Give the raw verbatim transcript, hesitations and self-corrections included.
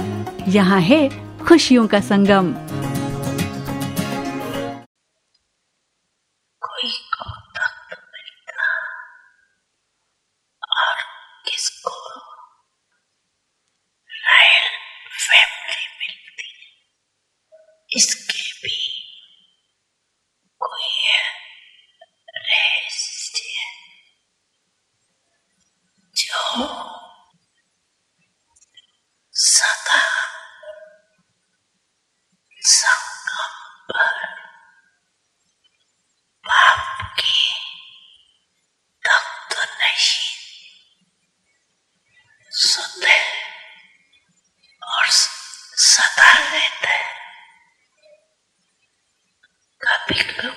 यहाँ है खुशियों का संगम। कोई को तख्त मिलता और किसको रॉयल फैमिली मिलती, इसके भी कोई रहस्य जो सदा संगम पर बाप की तख्त नशीं सुनते और सदा रहते। कभी